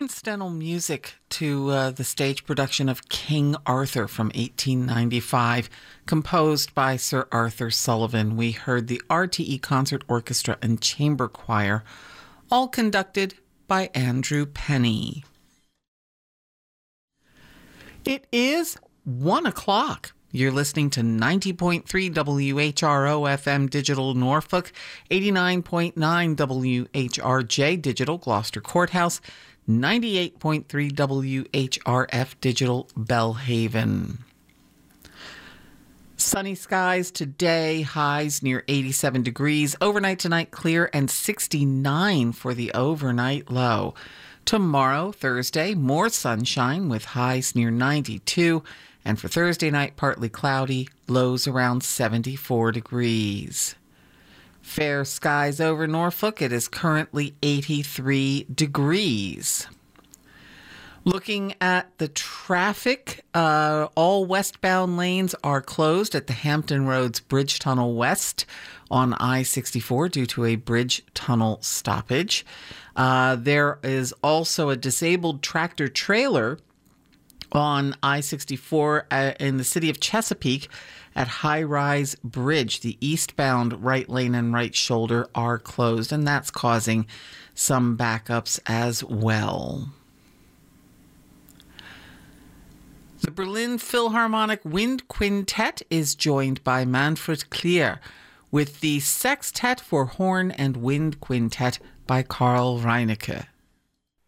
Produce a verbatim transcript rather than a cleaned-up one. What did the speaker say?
incidental music to uh, the stage production of King Arthur from eighteen ninety-five, composed by Sir Arthur Sullivan. We heard the R T E Concert Orchestra and Chamber Choir, all conducted by Andrew Penny. It is one o'clock. You're listening to ninety point three W H R O F M Digital Norfolk, eighty-nine point nine W H R J Digital Gloucester Courthouse, ninety-eight point three W H R F Digital Belhaven. Sunny skies today, highs near eighty-seven degrees. Overnight tonight clear and sixty-nine for the overnight low. Tomorrow, Thursday, more sunshine with highs near ninety-two. And for Thursday night, partly cloudy, lows around seventy-four degrees. Fair skies over Norfolk. It is currently eighty-three degrees. Looking at the traffic, uh, all westbound lanes are closed at the Hampton Roads Bridge Tunnel West on I sixty-four due to a bridge tunnel stoppage. Uh, there is also a disabled tractor trailer on I sixty-four uh, in the city of Chesapeake at High Rise Bridge. The eastbound right lane and right shoulder are closed, and that's causing some backups as well. The Berlin Philharmonic Wind Quintet is joined by Manfred Klier with the Sextet for Horn and Wind Quintet by Karl Reinecke.